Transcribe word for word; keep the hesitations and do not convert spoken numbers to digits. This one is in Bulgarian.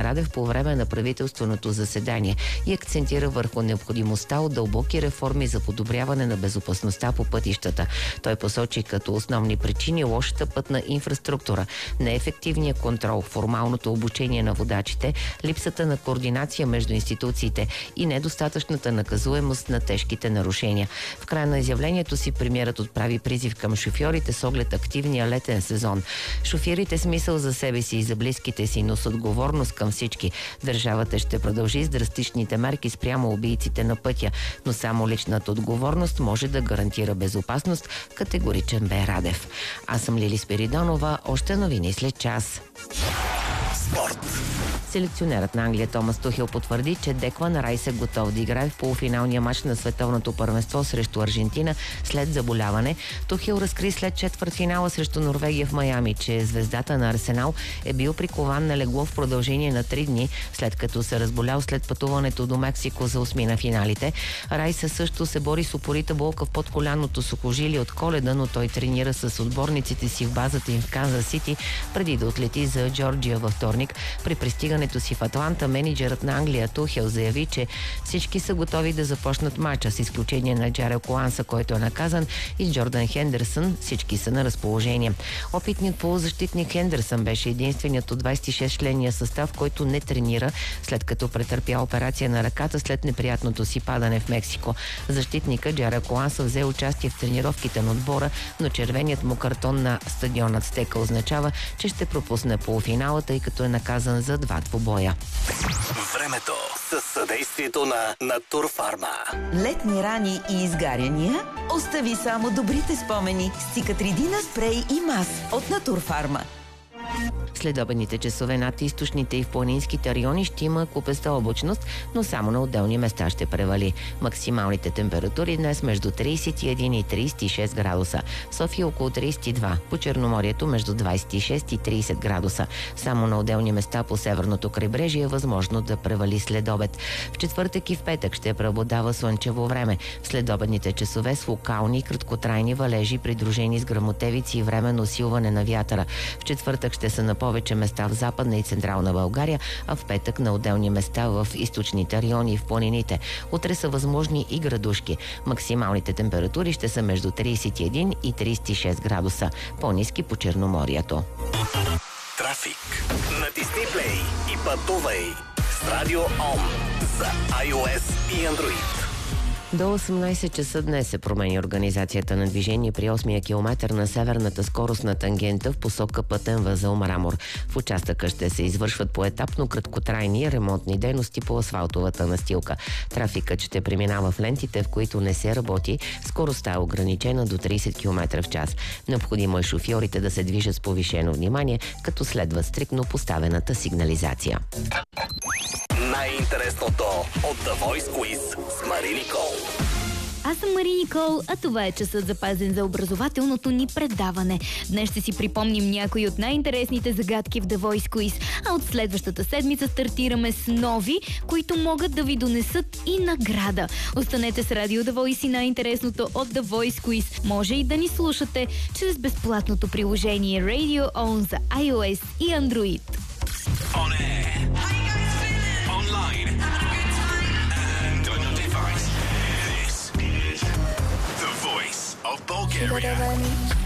Радев по време на правителственото заседание и акцентира върху необходимостта от дълбоки реформи за подобряване на безопасността по пътищата. Той посочи като основни причини лошата пътна инфраструктура, неефективния контрол, формалното обучение на водачите, липсата на координация между институциите и недостатъчната наказуемост на тежките нарушения. В края на изявлението си премиерът отправи призив към шофьорите с оглед активния летен сезон. Шофирайте с мисъл за себе си и за близките си, но с отговорност към всички. Държавата ще продължи с драстичните мерки спрямо убийците на пътя, но само личната отговорност може да гарантира безопасност, категоричен бе Радев. Аз съм Лили Спиридонова, още новини след час. Спорт. Селекционерът на Англия Томас Тухел потвърди, че Деклан Райс е готов да играе в полуфиналния матч на световното първенство срещу Аржентина след заболяване. Тухел разкри след четвъртфинала срещу Норвегия в Майами, че звездата на Арсенал е бил прикован на легло в продължение на три дни, след като се разболял след пътуването до Мексико за осми на финалите. Райс също се бори с упорита болка в подколяното сухожилие от Коледа, но той тренира с отборниците си в базата им в Канзас Сити, преди да отлети за Джорджия във вторник. При пристигането си в Атланта, менеджерът на Англия Тухел заяви, че всички са готови да започнат матча, с изключение на Джарел Коланса, който е наказан, и Джордан Хендерсън. Всички са на разположение. Опитният полузащитник Хендерсън беше единственият от двайсет и шест членния състав, който не тренира, след като претърпя операция на ръката след неприятното си падане в Мексико. Защитника Джарел Коланса взе участие в тренировките на отбора, но червеният му картон на стадионът Стека означава, че ще пропусне полуфиналата, тъй като е наказан за два двубоя. Времето със съдействието на Натурфарма. Летни рани и изгаряния? Остави само добрите спомени с Цикатридина спрей и мас от Натурфарма. Следобедните часове над източните и в планинските райони ще има купеста облачност, но само на отделни места ще превали. Максималните температури днес между трийсет и един и трийсет и шест градуса. В София около трийсет и два. По Черноморието между двайсет и шест и трийсет градуса. Само на отделни места по северното крайбрежие е възможно да превали следобед. В четвъртък и в петък ще преобладава слънчево време. В следобедните часове с локални и краткотрайни валежи, придружени с гръмотевици и временно усилване на вятъра. В четвъртък ще са на повече места в Западна и Централна България, а в петък на отделни места в източните райони и в планините. Утре са възможни и градушки. Максималните температури ще са между трийсет и един и трийсет и шест градуса. По-ниски по Черноморието. Трафик. Натисни плей и пътувай с Радио Ом за iOS и Android. До осемнайсет часа днес се промени организацията на движение при осмия километър на северната скоростна тангента в посока пътен възел Мрамор. В участъка ще се извършват поетапно краткотрайни ремонтни дейности по асфалтовата настилка. Трафикът ще преминава в лентите, в които не се работи. Скоростта е ограничена до трийсет километра в час. Необходимо е шофьорите да се движат с повишено внимание, като следва стриктно поставената сигнализация. Най-интересното от The Voice Quiz с Мари Никол. Аз съм Мари Никол, а това е часът запазен за образователното ни предаване. Днес ще си припомним някои от най-интересните загадки в The Voice Quiz, а от следващата седмица стартираме с нови, които могат да ви донесат и награда. Останете с Радио The Voice и най-интересното от The Voice Quiz. Може и да ни слушате чрез безплатното приложение Radio On за iOS и Android. On air. Online. And on your device. This is The Voice of Bulgaria.